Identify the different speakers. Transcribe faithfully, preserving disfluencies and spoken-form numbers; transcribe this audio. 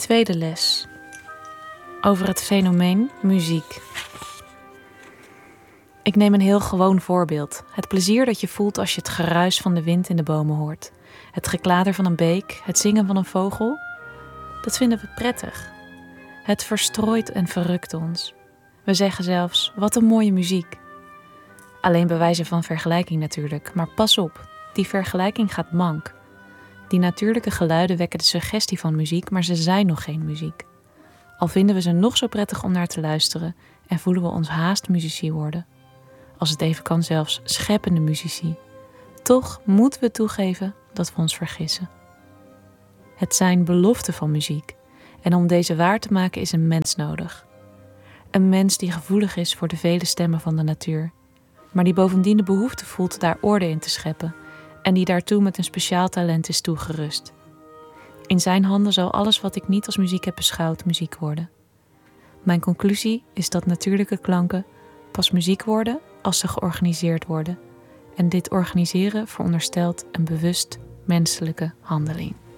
Speaker 1: Tweede les. Over het fenomeen muziek. Ik neem een heel gewoon voorbeeld. Het plezier dat je voelt als je het geruis van de wind in de bomen hoort. Het geklader van een beek, het zingen van een vogel. Dat vinden we prettig. Het verstrooit en verrukt ons. We zeggen zelfs, wat een mooie muziek. Alleen bij wijze van vergelijking natuurlijk. Maar pas op, die vergelijking gaat mank. Die natuurlijke geluiden wekken de suggestie van muziek, maar ze zijn nog geen muziek. Al vinden we ze nog zo prettig om naar te luisteren en voelen we ons haast muzici worden. Als het even kan zelfs scheppende muzici. Toch moeten we toegeven dat we ons vergissen. Het zijn beloften van muziek. En om deze waar te maken is een mens nodig. Een mens die gevoelig is voor de vele stemmen van de natuur. Maar die bovendien de behoefte voelt daar orde in te scheppen. En die daartoe met een speciaal talent is toegerust. In zijn handen zal alles wat ik niet als muziek heb beschouwd muziek worden. Mijn conclusie is dat natuurlijke klanken pas muziek worden als ze georganiseerd worden. En dit organiseren veronderstelt een bewust menselijke handeling.